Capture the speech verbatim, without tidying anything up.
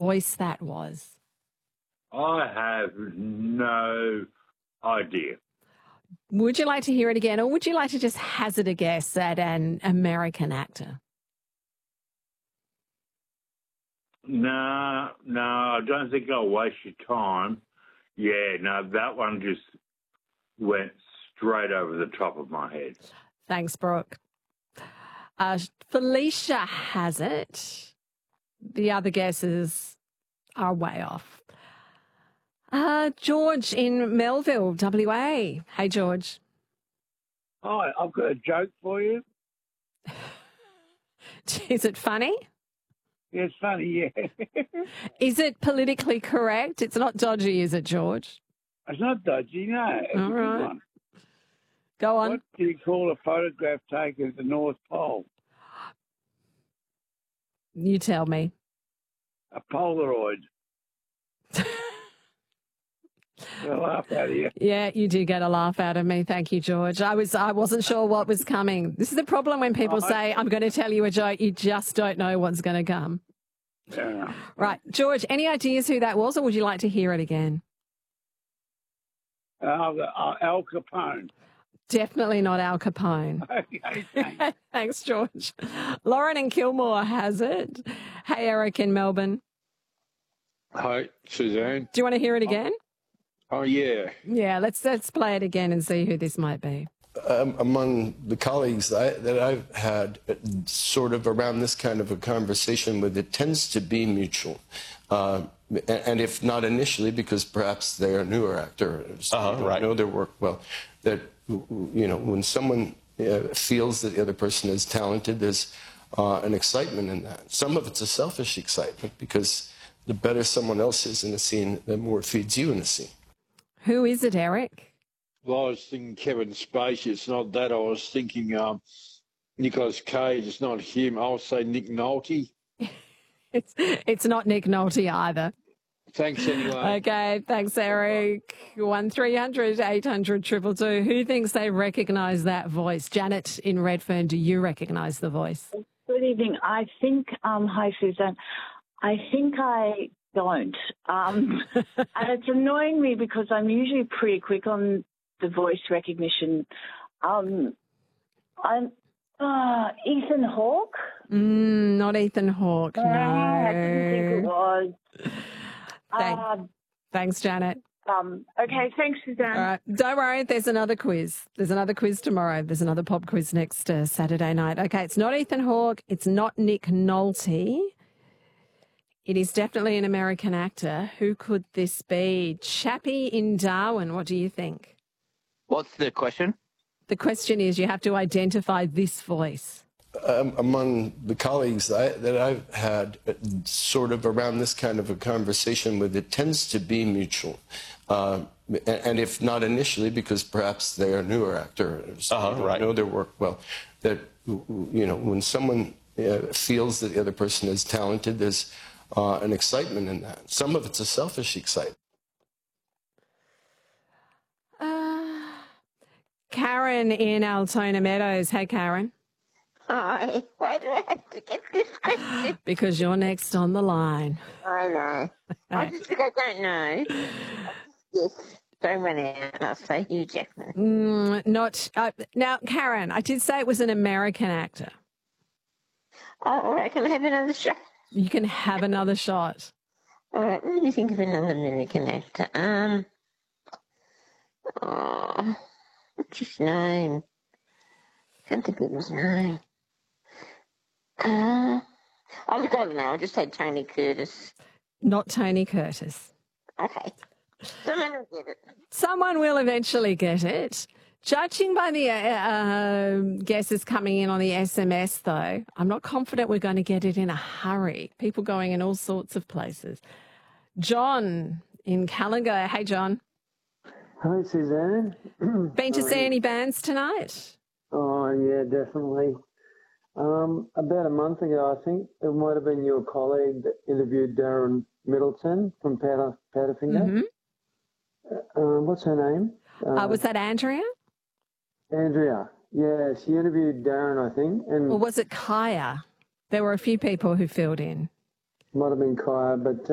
voice that was? I have no idea. Would you like to hear it again, or would you like to just hazard a guess at an American actor? No, no, I don't think I'll waste your time. Yeah, no, that one just went straight over the top of my head. Thanks, Brooke. Uh, Felicia has it. The other guesses are way off. Uh, George in Melville, W A. Hey, George. Hi, I've got a joke for you. Is it funny? Yeah, it's funny, yeah. Is it politically correct? It's not dodgy, is it, George? It's not dodgy, no. It's All a good right. one. Go on. What do you call a photograph taken at the North Pole? You tell me. A Polaroid. I laugh out of you. Yeah, you do get a laugh out of me. Thank you, George. I was I wasn't sure what was coming. This is the problem when people Oh, say, I'm going to tell you a joke. You just don't know what's going to come. Yeah. Right. George, any ideas who that was, or would you like to hear it again? Uh, uh, Al Capone. Definitely not Al Capone. Okay, thanks. Thanks, George. Lauren in Kilmore has it. Hey, Eric in Melbourne. Hi, Suzanne. Do you want to hear it again? Oh, yeah. Yeah, let's let's play it again and see who this might be. Um, among the colleagues that, I, that I've had uh, sort of around this kind of a conversation with, it tends to be mutual. Uh, and, and if not initially, because perhaps they're a newer actor, so Uh-huh, they don't right. know their work well, that, you know, when someone uh, feels that the other person is talented, there's uh, an excitement in that. Some of it's a selfish excitement, because the better someone else is in a scene, the more it feeds you in the scene. Who is it, Eric? Well, I was thinking Kevin Spacey. It's not that. I was thinking um, Nicolas Cage. It's not him. I'll say Nick Nolte. It's it's not Nick Nolte either. Thanks anyway. Okay, thanks, Eric. One three hundred eight hundred triple two. Who thinks they recognise that voice? Janet in Redfern, do you recognise the voice? Good evening. I think, um, hi, Susan. I think I don't. Um, and it's annoying me because I'm usually pretty quick on the voice recognition. Um, I'm uh, Ethan Hawke. Mm, not Ethan Hawke, no. I didn't think it was. Thank- Uh, Thanks, Janet. um, okay, thanks, Suzanne. All right, don't worry, there's another quiz. There's another quiz tomorrow. There's another pop quiz next uh, Saturday night. Okay, it's not Ethan Hawke. It's not Nick Nolte. It is definitely an American actor. Who could this be? Chappie in Darwin, what do you think? What's the question? The question is, you have to identify this voice. Um, among the colleagues that, I, that I've had uh, sort of around this kind of a conversation with, it tends to be mutual. Uh, and, and if not initially, because perhaps they're a newer actor, so Uh-huh, they don't right. know their work well, that, you know, when someone uh, feels that the other person is talented, there's uh, an excitement in that. Some of it's a selfish excitement. Uh, Karen in Altona Meadows. Hey, Karen. Hi. Why do I have to get this question? Because you're next on the line. I know. I just think I don't know. Yes. Don't run out. I'll say Hugh Jackman. Mm, not uh, now, Karen. I did say it was an American actor. Oh, all right. Can I have another shot? You can have another shot. All right. Let me think of another American actor. Um. Oh, what's his name? Can't think of his name. Uh, I don't know. I'll just say Tony Curtis. Not Tony Curtis. Okay. Someone will get it. Someone will eventually get it. Judging by the uh, uh, guesses coming in on the S M S, though, I'm not confident we're going to get it in a hurry. People going in all sorts of places. John in Callagher. Hey, John. Hi, Suzanne. Been to see any bands tonight? Oh, yeah, definitely. Um, about a month ago, I think, it might have been your colleague that interviewed Darren Middleton from Powder, Powderfinger. Mm-hmm. Uh, um, what's her name? Uh, was that Andrea? Andrea. Yeah, she interviewed Darren, I think. And Or was it Kaya? There were a few people who filled in. might have been Kaya, but